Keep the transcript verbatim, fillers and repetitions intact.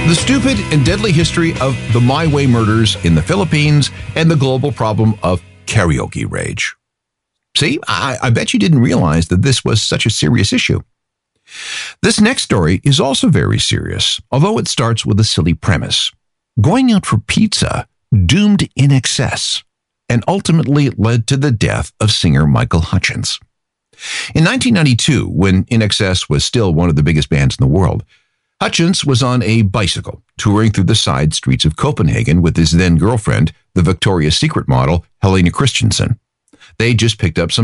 The stupid and deadly history of the My Way murders in the Philippines and the global problem of karaoke rage. See, I, I bet you didn't realize that this was such a serious issue. This next story is also very serious, although it starts with a silly premise. Going out for pizza doomed I N X S and ultimately led to the death of singer Michael Hutchence. In nineteen ninety-two, when I N X S was still one of the biggest bands in the world, Hutchence was on a bicycle touring through the side streets of Copenhagen with his then girlfriend, the Victoria's Secret model, Helena Christensen. They just picked up some